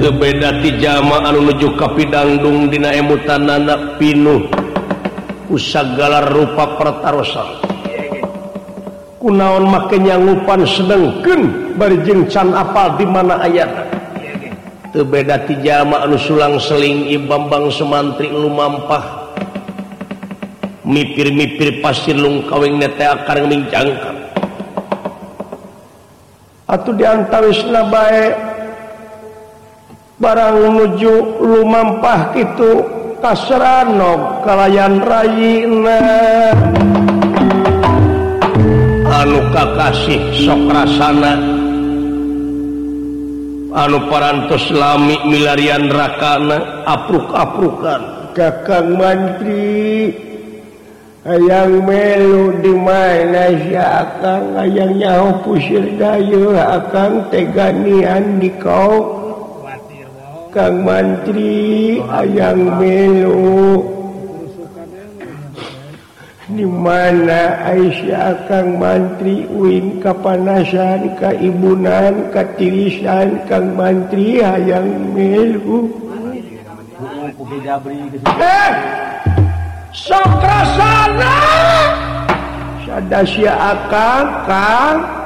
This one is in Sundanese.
beda ti jama anu nuju ka pidangdung dina emutanana pinuh ku sagala rupa pertarosan kunaon make nyangupan sedengkeun bari jeung can apal di mana ayatna teu beda ti jama anu sulang seling I Bambang Sumantri lumampah mipir-mipir pasir lungkawing teh akar mincangkan atuh diantawisna bae barang nuju lumampah kitu kasrano kalayan rayina anu kakasih sok rasana anu parantos lami milarian rakana apruk-aprukan Kakang Mantri hayang melu di mana si Akang hayang nyaho pusir dayeuh Akang teganian di kau Kang Mantri hayang melu di mana Aisyah Kang Mantri uin kapanasan kaibunan katirisan Kang Mantri hayang melu sok rasana sadasya Akang Kang